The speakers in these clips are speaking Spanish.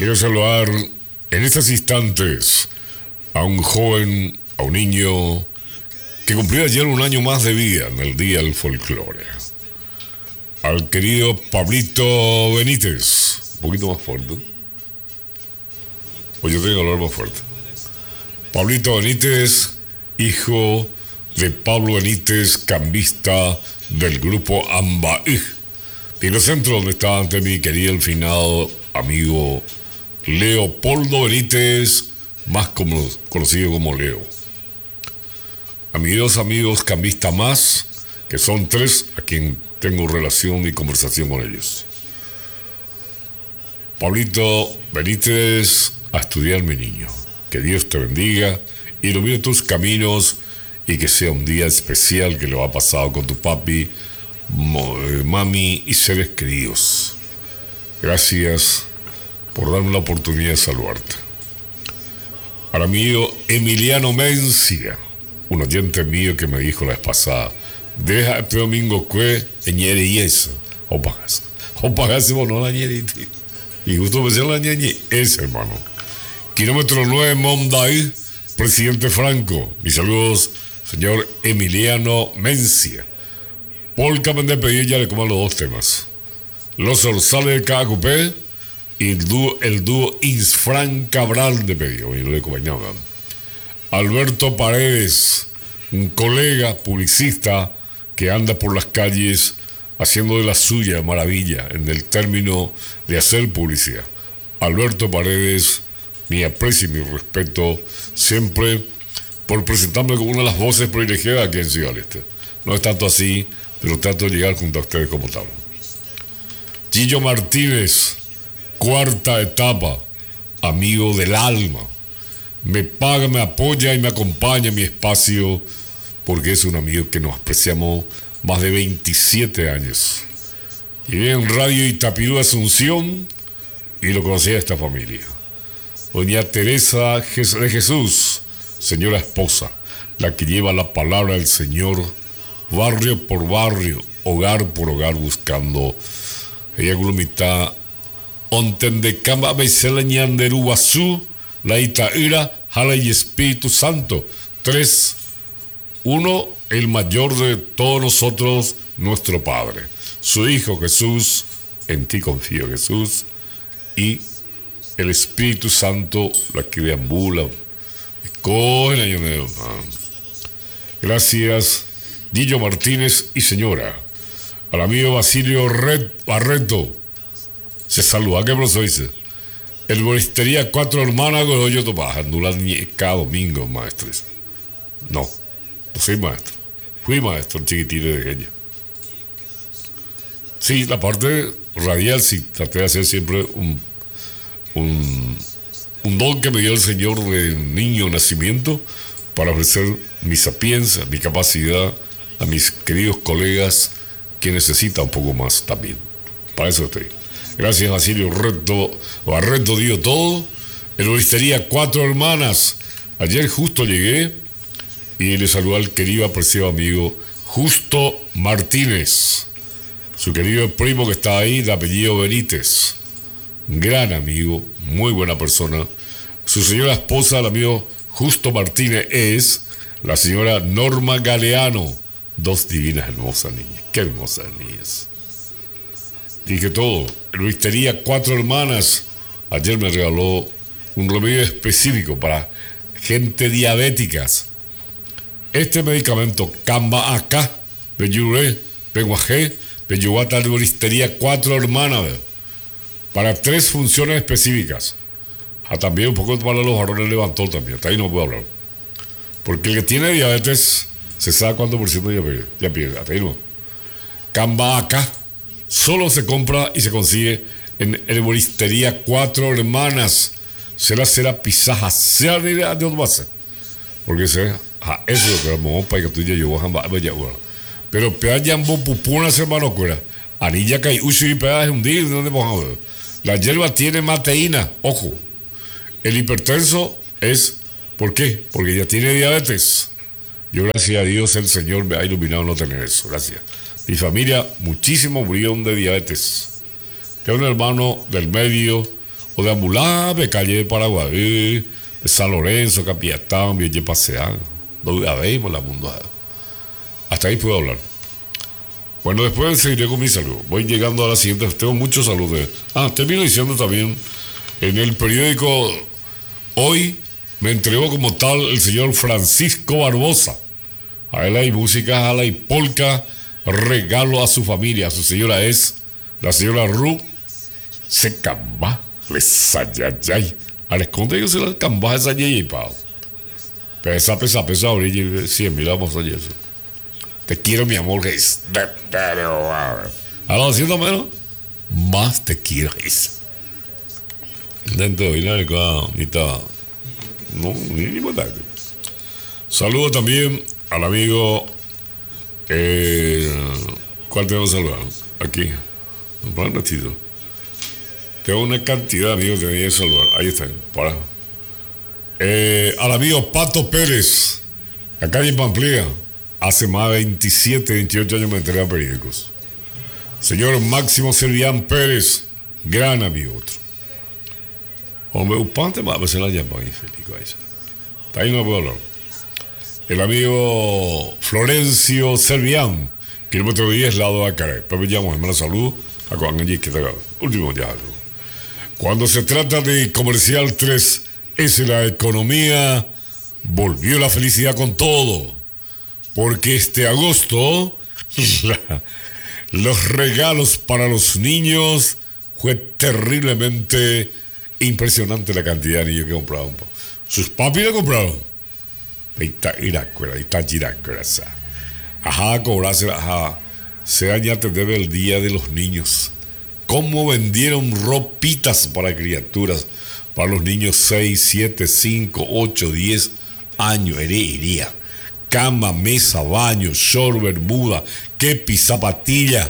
Quiero saludar en estos instantes a un joven, a un niño que cumplió ayer un año más de vida en el Día del Folclore. Al querido Pablito Benítez. Un poquito más fuerte. Pues yo tengo que hablar más fuerte. Pablito Benítez, hijo de Pablo Benítez, cambista del grupo Ambaí. Y en el centro donde está ante mi querido el finado amigo Leopoldo Benítez, más conocido como Leo. A mis dos amigos cambistas más, que son tres, a quien tengo relación y conversación con ellos. Pablito Benítez, a estudiar, mi niño. Que Dios te bendiga, ilumine tus caminos y que sea un día especial que lo ha pasado con tu papi, mami y seres queridos. Gracias por darme la oportunidad de saludarte. Para mi amigo Emiliano Mencia, un oyente mío que me dijo la vez pasada, deja este domingo que ñere y eso, o pagas no la ñerite. Y justo me decía la ñeñe, ese hermano. Kilómetro 9, Monday, presidente Franco. Mis saludos, señor Emiliano Mencia. Polka me despedí, ya le como los dos temas. Los Orzales de Cacupé y el dúo Isfran Cabral de pedido. Y lo acompañaban. Alberto Paredes, un colega publicista que anda por las calles haciendo de la suya maravilla en el término de hacer publicidad. Alberto Paredes, mi aprecio y mi respeto siempre por presentarme como una de las voces privilegiadas aquí en Ciudad del Este. No es tanto así, pero trato de llegar junto a ustedes como tal. Gillo Martínez, cuarta etapa, amigo del alma. Me paga, me apoya y me acompaña en mi espacio porque es un amigo que nos apreciamos más de 27 años. Llegué en Radio Itapirú Asunción y lo conocí a esta familia. Doña Teresa de Jesús, señora esposa, la que lleva la palabra del Señor barrio por barrio, hogar por hogar, buscando. Ella glumita onten de cama besela ñanderuazú, la itaira, jala y Espíritu Santo. 3. 1, el mayor de todos nosotros, nuestro Padre. Su Hijo Jesús, en ti confío Jesús, y el Espíritu Santo, la que deambula, coge el año nuevo. Gracias, Gillo Martínez y señora. Al amigo Basilio Barreto, se saluda, ¿qué profesor dice? El Bolistería 4 Hermanas, con yo topas, andular cada domingo, maestres. No soy maestro. Fui maestro chiquitito de pequeño. Sí, la parte radial sí, traté de hacer siempre un don que me dio el Señor de niño nacimiento para ofrecer mi sapiencia, mi capacidad a mis queridos colegas que necesitan un poco más también. Para eso estoy. Gracias, Basilio Barreto dio todo. En la Bolistería 4 Hermanas. Ayer justo llegué y le saludó al querido apreciado amigo Justo Martínez, su querido primo que está ahí, de apellido Benítez. Gran amigo, muy buena persona. Su señora esposa, el amigo Justo Martínez, es la señora Norma Galeano. Dos divinas, hermosas niñas. Qué hermosas niñas. Dije todo. Bolistería 4 Hermanas. Ayer me regaló un remedio específico para gente diabéticas. Este medicamento, Camba acá, Beyuré, Peguajé, Peyuata de Bolistería 4 Hermanas, para 3 funciones específicas. También un poco para los varones levantó también, hasta ahí no puedo hablar. Porque el que tiene diabetes se sabe cuánto por ciento ya pierde, hasta ahí no. Camba acá solo se compra y se consigue en el Bolistería 4 Hermanas. Será pisaja, sea de otro base. Porque eso es lo que vamos para que tú ya yo pero peayambo pupuna hermano cuera anilla que uso y pedaje un día donde vamos a ver. La hierba tiene mateína, ojo. El hipertenso es, ¿por qué? Porque ya tiene diabetes. Yo gracias a Dios el Señor me ha iluminado no tener eso, gracias. Mi familia muchísimo murieron de diabetes. Tengo un hermano del medio O de ambular, de calle de Paraguay, de San Lorenzo, Capiatán, Villa Paseán. Donde veis la mundo. Hasta ahí puedo hablar. Bueno, después seguiré con mis saludos. Voy llegando a la siguiente. Tengo muchos saludos. Termino diciendo también, en el periódico hoy me entregó como tal el señor Francisco Barbosa. A él hay música, a la y polka, regalo a su familia. A su señora es la señora Ru Secamba. Lesayayay. A la esconde yo se la camba esa yeye, pao. Pesa, orilla, 100,000 vamos a hacer eso. Te quiero, mi amor, es. A los 200 menos, más te quiero, es. Dentro de la mitad. No, ni importante. Saludo también al amigo. ¿Cuál tengo que saludar? Aquí. Un ratito. Tengo una cantidad de amigos que tenía que saludar. Ahí están. Para. Al amigo Pato Pérez, acá en Pamplía. Hace más de 27, 28 años me entregan periódicos. Señor Máximo Servián Pérez, gran amigo otro. Hombre, upante más veces la llaman y feliz. Ahí no puedo hablar. El amigo Florencio Servián, kilómetro 10, lado de Acaré. Pues me llamo, hermano, saludo a Juan Allí, que está acá. Último ya. Cuando se trata de Comercial 3, es la economía, volvió la felicidad con todo. Porque este agosto los regalos para los niños fue terriblemente impresionante la cantidad de niños que compraron. Sus papis le compraron. Ajá, cobrarse, ajá. Se añade debe el día de los niños. ¿Cómo vendieron ropitas para criaturas? Para los niños 6, 7, 5, 8, 10 años. Herería. Cama, mesa, baño, short, bermuda, kepi, zapatilla,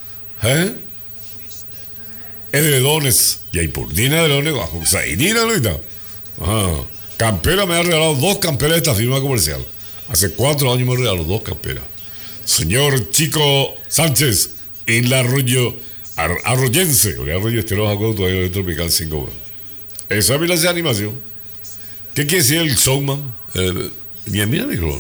edredones, y hay por Dina edredones, o sea, y Dina ahorita. Campera me ha regalado 2 camperas de esta firma comercial. Hace 4 años me regaló 2 camperas. Señor Chico Sánchez, en la Arroyense, o el Arroyo Esteros Jacob, todavía de Tropical 5. Esa es mi animación. ¿Qué quiere decir el showman? Mira el micrófono.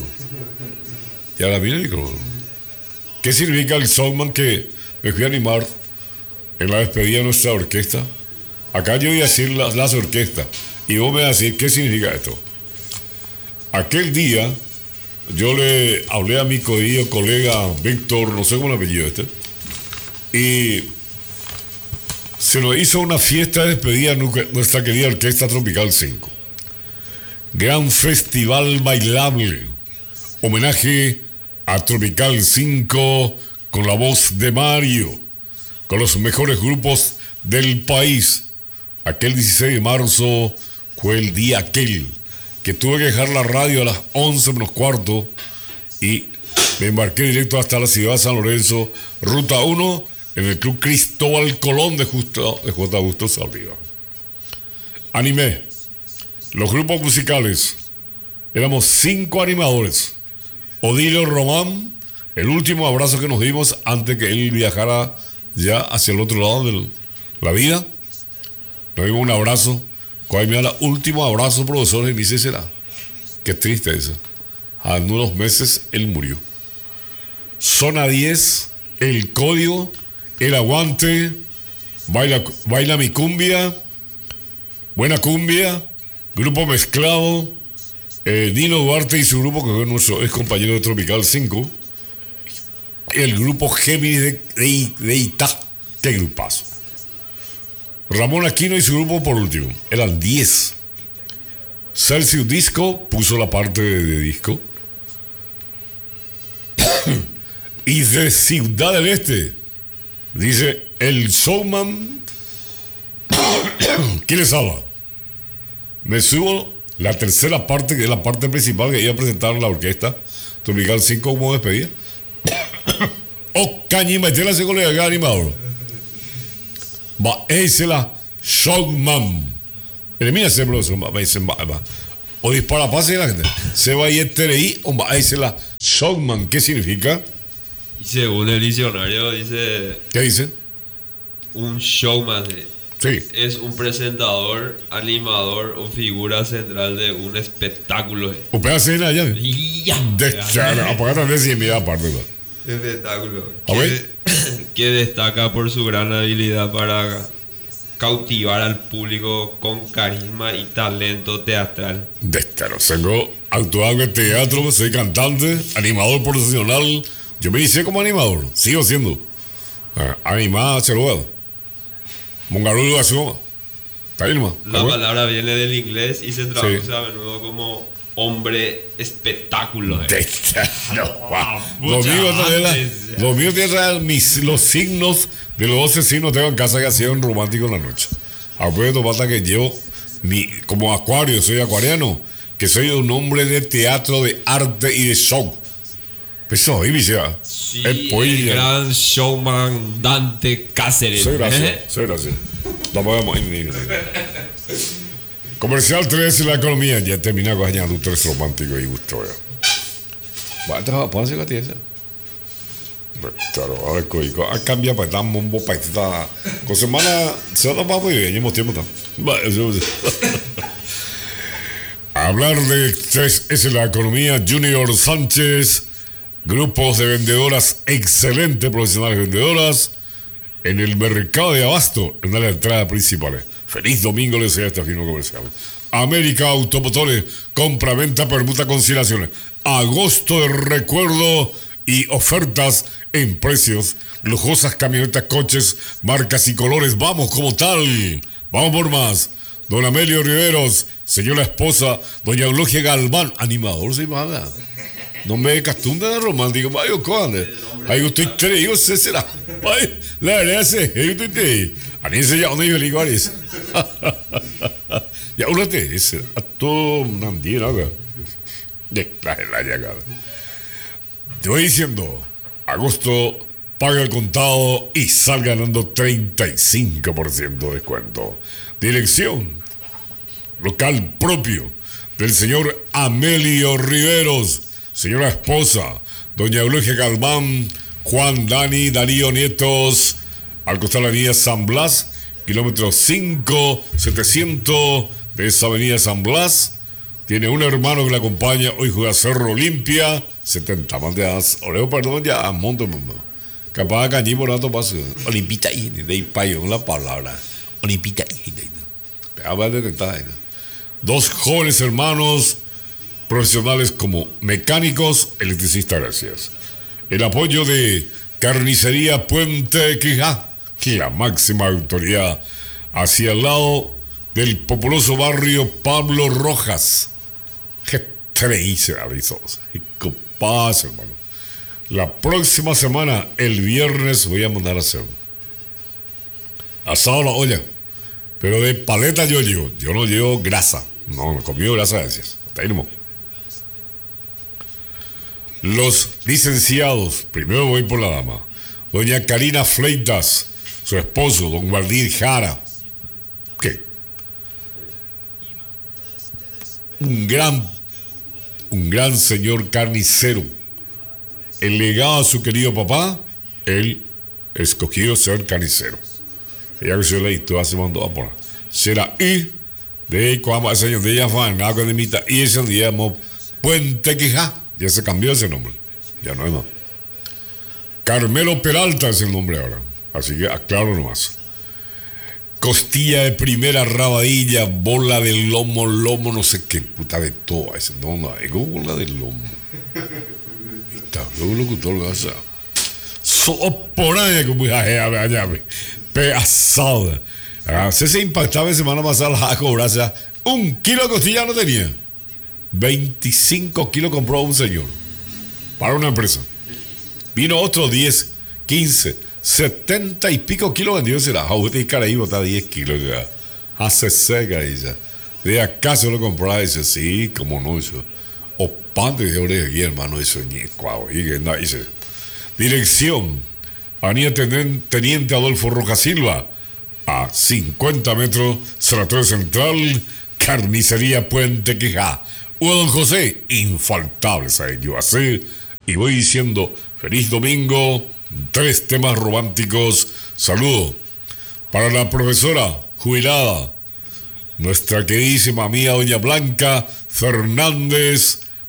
Y ahora mira el micrófono. ¿Qué significa el showman que me fui a animar en la despedida de nuestra orquesta? Acá yo voy a decir las orquestas y vos me vas a decir qué significa esto. Aquel día yo le hablé a mi querido colega Víctor, no sé cómo el apellido y se nos hizo una fiesta de despedida nuestra querida Orquesta Tropical 5. Gran festival bailable, homenaje a Tropical 5 con la voz de Mario, con los mejores grupos del país. Aquel 16 de marzo fue el día aquel que tuve que dejar la radio a las 11 menos cuarto y me embarqué directo hasta la ciudad de San Lorenzo, ruta 1, en el Club Cristóbal Colón de J. Augusto Saldívar. Animé. Los grupos musicales, éramos 5 animadores. Odilio Román, el último abrazo que nos dimos antes que él viajara ya hacia el otro lado de la vida. Nos dimos un abrazo. Cuando me da el último abrazo, profesor, y me dice, será. Qué triste eso. A unos meses él murió. Zona 10, el código, el aguante, baila mi cumbia, buena cumbia. Grupo mezclado, Nino Duarte y su grupo, que es nuestro ex compañero de Tropical 5. El grupo Géminis de Itá. Qué grupazo. Ramón Aquino y su grupo por último. Eran 10. Celsius Disco puso la parte de disco. Y de Ciudad del Este dice el showman. ¿Quién les habla? Me subo la tercera parte, que es la parte principal que iba a presentar la orquesta Tropical 5 como despedida. Cañima, este la se colega animador. Va, ese la showman. Elimina ese profesor, va. O dispara pase de la gente. Se va y este va, ese la showman. ¿Qué significa? Y según el diccionario dice. ¿Qué dice? Un showman Sí. es un presentador, animador o figura central de un espectáculo. Un pedazo de allá. Ya. Apagate de 100 mil aparte. Espectáculo. A ver. Que destaca por su gran habilidad para cautivar al público con carisma y talento teatral. Tengo actuado en teatro, soy cantante, animador profesional. Yo me inicié como animador, sigo siendo. Animada, se lo veo. Mongarulo, así. Está bien, nomás. La palabra viene del inglés y se traduce Sí. a menudo como hombre espectáculo. Lo mío tiene los signos de los 12 signos. Tengo en casa que ha sido un romántico en la noche. Apuesto pasa que yo, como acuario, soy acuariano, que soy un hombre de teatro, de arte y de show. Pues soy, Vicia. Sí, el gran showman Dante Cáceres. Soy gracias. Lo podemos ir. Comercial 3 en la economía. Ya termina con añadir 3 romántico y gusto. Va a trabajar, ¿puedo hacer esa? Claro, ahora el cambia para estar mombo para estar. Con semana se va a muy bien, hemos tiempo. Hablar de 3 es en la economía. Junior Sánchez, grupos de vendedoras, excelentes profesionales vendedoras en el mercado de abasto, en una de las entradas principales. Feliz domingo les desea esta firma comercial. América Automotores, compra, venta, permuta, conciliaciones. Agosto de recuerdo y ofertas en precios. Lujosas camionetas, coches, marcas y colores. Vamos como tal. Vamos por más. Don Amelio Riveros, señora esposa, doña Eulogia Galván, animador se llama. No me castunda de romántico. Vaya, ¿cuándo? Ay, usted cree, yo sé, será. Vaya, la verdad es que usted cree. A mí se llama una iguales. Ya, úlate, es a todo una andina, ¿verdad? De la llegada. Te voy diciendo, agosto, paga el contado y sal ganando 35% de descuento. Dirección, local propio del señor Amelio Riveros, señora esposa, doña Eulogia Galván, Juan, Dani, Darío Nietos, al costado de la avenida San Blas, kilómetro 5, 700 de esa avenida San Blas. Tiene un hermano que la acompaña, hoy juega Cerro Olimpia, 70 más de Oreo, perdón, ya, monto, capaz de cañí por rato paso. Olimpita y de payo, la palabra. Olimpita y de 2 jóvenes hermanos profesionales como mecánicos, electricistas, gracias. El apoyo de Carnicería Puente Quijá, la máxima autoridad, hacia el lado del populoso barrio Pablo Rojas. Qué treíce, avisos. Y capaz, hermano. La próxima semana, el viernes, voy a mandar a hacer asado a la olla. Pero de paleta yo llevo. Yo no llevo grasa. No conmigo grasa, gracias. Hasta ahí nomás. Los licenciados, primero voy por la dama. Doña Karina Fleitas, su esposo, don Valdir Jara. ¿Qué? Un gran señor carnicero. El legado a su querido papá, él escogió ser carnicero. Ella que se leí, tú hace mandó a poner. Será y de cuando ese señor de ella fue en agua de mitad y ese día llamó Puente Quijá. Ya se cambió ese nombre. Ya no es más. Carmelo Peralta es el nombre ahora. Así que aclaro nomás. Costilla de primera, rabadilla, bola de lomo, no sé qué puta de todo. Ese no, es como bola de lomo. Está luego locutor, gasa. Por ahí, como allá, pedazada. Se impactaba la semana pasada a cobrarse 1 kilo de costilla no tenía. 25 kilos compró un señor para una empresa. Vino otro 10, 15, 70 y pico kilos vendió. Será y Caraíba está 10 kilos. Hace seca ella. De acá se lo compraba y dice, sí, como no, eso. O pan de oreja aquí, hermano, eso ni cuau. Y que dice, dirección, avenida Teniente Adolfo Rojas Silva, a 50 metros, Sanatorio Central, Carnicería Puente Quijá. Don José, infaltable, ¿sabes? Yo así, y voy diciendo, feliz domingo, 3 temas románticos, saludo para la profesora jubilada, nuestra queridísima amiga doña Blanca Fernández